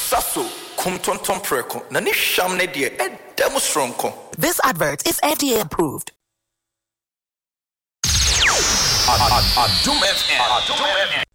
Sasso, kum tonton preko, na ni sham ne die, demonstronko. This advert is FDA approved. Adum FM.